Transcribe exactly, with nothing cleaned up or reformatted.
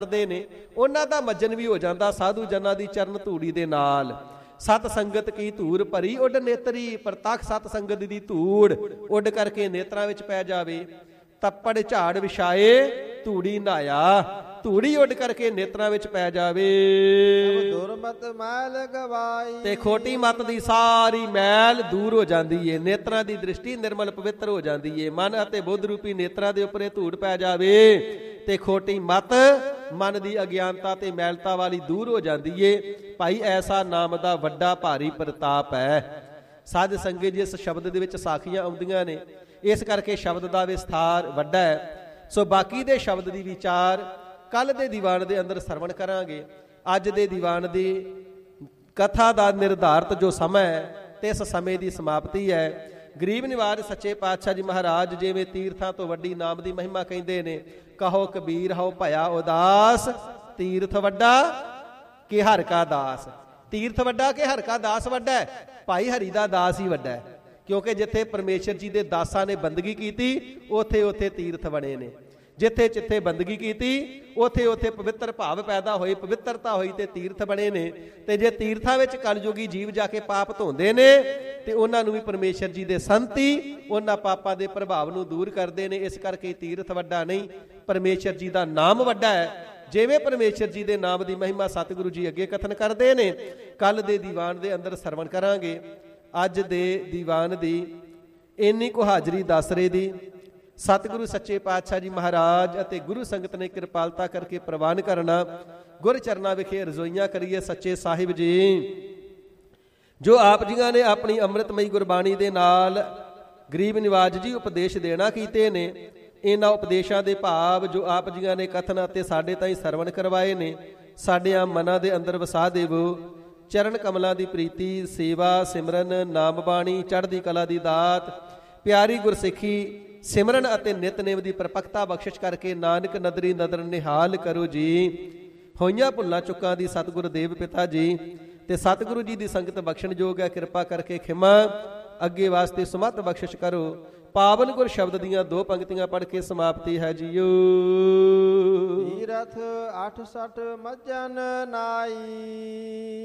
ਕਰਦੇ ਨੇ ਉਹਨਾਂ ਦਾ ਮੱਜਨ ਵੀ ਹੋ ਜਾਂਦਾ ਸਾਧੂ ਜਨਾਂ ਦੀ ਚਰਨ ਧੂੜੀ ਦੇ ਨਾਲ। ਸਤ ਸੰਗਤ ਕੀ ਧੂੜ ਭਰੀ ਉੱਡ ਨੇਤਰੀ, ਪ੍ਰਤੱਖ ਸਤ ਸੰਗਤ ਦੀ ਧੂੜ ਉੱਡ ਕਰਕੇ ਨੇਤਰਾਂ ਵਿੱਚ ਪੈ ਜਾਵੇ। ਤੱਪੜ ਝਾੜ ਵਿਛਾਏ ਧੂੜੀ ਨਹਾਇਆ, ਧੂੜੀ ਉੱਡ ਕਰਕੇ ਨੇਤਰਾਂ ਵਿੱਚ ਪੈ ਜਾਵੇ। ਦੁਰਮਤ ਮੈਲ ਗਵਾਈ ਤੇ ਖੋਟੀ ਮਤ ਦੀ ਸਾਰੀ ਮੈਲ ਦੂਰ ਹੋ ਜਾਂਦੀ ਏ, ਨੇਤਰਾਂ ਦੀ ਦ੍ਰਿਸ਼ਟੀ ਨਿਰਮਲ ਪਵਿੱਤਰ ਹੋ ਜਾਂਦੀ ਏ। ਮਨ ਅਤੇ ਬੁੱਧ ਰੂਪੀ ਨੇਤਰਾਂ ਦੇ ਉੱਪਰ ਧੂੜ ਪੈ ਜਾਵੇ ਤੇ ਖੋਟੀ ਮਤ ਮਨ ਦੀ ਅਗਿਆਨਤਾ ਤੇ ਮੈਲਤਾ ਵਾਲੀ ਦੂਰ ਹੋ ਜਾਂਦੀ ਏ। ਭਾਈ ਐਸਾ ਨਾਮ ਦਾ ਵੱਡਾ ਭਾਰੀ ਪ੍ਰਤਾਪ ਹੈ। ਸਾਧ ਸੰਗਤ ਜੀ ਇਸ ਸ਼ਬਦ ਦੇ ਵਿੱਚ ਸਾਖੀਆਂ ਆਉਂਦੀਆਂ ਨੇ, ਇਸ ਕਰਕੇ ਸ਼ਬਦ ਦਾ ਵਿਸਥਾਰ ਵੱਡਾ ਹੈ। ਸੋ ਬਾਕੀ ਦੇ ਸ਼ਬਦ ਦੀ ਵਿਚਾਰ ਕੱਲ ਦੇ ਦੀਵਾਨ ਦੇ ਅੰਦਰ ਸਰਵਣ ਕਰਾਂਗੇ। ਅੱਜ ਦੇ ਦੀਵਾਨ ਦੀ ਕਥਾ ਦਾ ਨਿਰਧਾਰਤ ਜੋ ਸਮਾਂ ਹੈ ਤੇ ਇਸ ਸਮੇਂ ਦੀ ਸਮਾਪਤੀ ਹੈ। ਗਰੀਬ ਨਿਵਾਜ ਸੱਚੇ ਪਾਤਸ਼ਾਹ ਜੀ ਮਹਾਰਾਜ ਜਿਵੇਂ ਤੀਰਥਾਂ ਤੋਂ ਵੱਡੀ ਨਾਮ ਦੀ ਮਹਿਮਾ ਕਹਿੰਦੇ ਨੇ, ਕਹੋ ਕਬੀਰ ਹਉ ਭਇਆ ਉਦਾਸ, ਤੀਰਥ ਵੱਡਾ ਕਿ ਹਰਿ ਕਾ ਦਾਸ। ਤੀਰਥ ਵੱਡਾ ਕਿ ਹਰਿ ਕਾ ਦਾਸ ਵੱਡਾ ਹੈ? ਭਾਈ ਹਰੀ ਦਾ ਦਾਸ ਹੀ ਵੱਡਾ ਹੈ, ਕਿਉਂਕਿ ਜਿੱਥੇ ਪਰਮੇਸ਼ਰ ਜੀ ਦੇ ਦਾਸਾਂ ਨੇ ਬੰਦਗੀ ਕੀਤੀ ਉੱਥੇ ਉੱਥੇ ਤੀਰਥ ਬਣੇ ਨੇ। ਜਿੱਥੇ ਜਿੱਥੇ ਬੰਦਗੀ ਕੀਤੀ ਉੱਥੇ ਉੱਥੇ ਪਵਿੱਤਰ ਭਾਵ ਪੈਦਾ ਹੋਏ, ਪਵਿੱਤਰਤਾ ਹੋਈ ਤੇ ਤੀਰਥ ਬਣੇ ਨੇ। ਤੇ ਜੇ ਤੀਰਥਾਂ ਵਿੱਚ ਕਲਯੁਗੀ ਜੀਵ ਜਾ ਕੇ ਪਾਪ ਧੋਂਦੇ ਨੇ ਤੇ ਉਹਨਾਂ ਨੂੰ ਵੀ ਪਰਮੇਸ਼ਰ ਜੀ ਦੇ ਸੰਤੀ ਉਹਨਾਂ ਪਾਪਾਂ ਦੇ ਪ੍ਰਭਾਵ ਨੂੰ ਦੂਰ ਕਰਦੇ ਨੇ। ਇਸ ਕਰਕੇ ਤੀਰਥ ਵੱਡਾ ਨਹੀਂ, ਪਰਮੇਸ਼ਰ ਜੀ ਦਾ ਨਾਮ ਵੱਡਾ ਹੈ। ਜਿਵੇਂ ਪਰਮੇਸ਼ਰ ਜੀ ਦੇ ਨਾਮ ਦੀ ਮਹਿਮਾ ਸਤਿਗੁਰੂ ਜੀ ਅੱਗੇ ਕਥਨ ਕਰਦੇ ਨੇ, ਕੱਲ ਦੇ ਦੀਵਾਨ ਦੇ ਅੰਦਰ ਸਰਵਣ ਕਰਾਂਗੇ। ਅੱਜ ਦੇ ਦੀਵਾਨ ਦੀ ਇੰਨੀ ਕੁ ਹਾਜ਼ਰੀ ਦਾਸਰੇ ਦੀ ਸਤਿਗੁਰੂ ਸੱਚੇ ਪਾਤਸ਼ਾਹ ਜੀ ਮਹਾਰਾਜ ਅਤੇ ਗੁਰੂ ਸੰਗਤ ਨੇ ਕਿਰਪਾਲਤਾ ਕਰਕੇ ਪ੍ਰਵਾਨ ਕਰਨਾ। ਗੁਰ ਚਰਨਾਂ ਵਿਖੇ ਰਜ਼ੋਈਆਂ ਕਰੀਏ। ਸੱਚੇ ਸਾਹਿਬ ਜੀ ਜੋ ਆਪ ਜੀਆਂ ਨੇ ਆਪਣੀ ਅੰਮ੍ਰਿਤਮਈ ਗੁਰਬਾਣੀ ਦੇ ਨਾਲ ਗਰੀਬ ਨਿਵਾਜ ਜੀ ਉਪਦੇਸ਼ ਦੇਣਾ ਕੀਤੇ ਨੇ, ਇਹਨਾਂ ਉਪਦੇਸ਼ਾਂ ਦੇ ਭਾਵ ਜੋ ਆਪ ਜੀਆਂ ਨੇ ਕਥਨ ਅਤੇ ਸਾਡੇ ਤਾਈਂ ਸਰਵਣ ਕਰਵਾਏ ਨੇ, ਸਾਡਿਆਂ ਮਨਾਂ ਦੇ ਅੰਦਰ ਵਸਾ ਦੇਵੋ। ਚਰਨ ਕਮਲਾਂ ਦੀ ਪ੍ਰੀਤੀ, ਸੇਵਾ, ਸਿਮਰਨ, ਨਾਮ ਬਾਣੀ, ਚੜ੍ਹਦੀ ਕਲਾ ਦੀ ਦਾਤ, ਪਿਆਰੀ ਗੁਰਸਿੱਖੀ, ਸਿਮਰਨ ਅਤੇ ਨਿਤਨੇਮ ਦੀ ਪਰਪੱਕਤਾ ਬਖਸ਼ਿਸ਼ ਕਰਕੇ ਨਾਨਕ ਨਦਰੀ ਨਦਰ ਨਿਹਾਲ ਕਰੋ ਜੀ। ਹੋਈਆਂ ਭੁੱਲਾਂ ਚੁੱਕਾਂ ਦੀ ਸਤਿਗੁਰ ਦੇਵ ਪਿਤਾ ਜੀ ਤੇ ਸਤਿਗੁਰੂ ਜੀ ਦੀ ਸੰਗਤ ਬਖਸ਼ਣਯੋਗ ਹੈ, ਕਿਰਪਾ ਕਰਕੇ ਖਿਮਾ ਅੱਗੇ ਵਾਸਤੇ ਸੁਮਤ ਬਖਸ਼ਿਸ਼ ਕਰੋ। ਪਾਵਨ ਗੁਰ ਸ਼ਬਦ ਦੀਆਂ ਦੋ ਪੰਕਤੀਆਂ ਪੜ੍ਹ ਕੇ ਸਮਾਪਤੀ ਹੈ ਜੀਓ। ਤੀਰਥ ਅੱਠ ਸੱਠ ਮੱਜਨ ਨਾਈ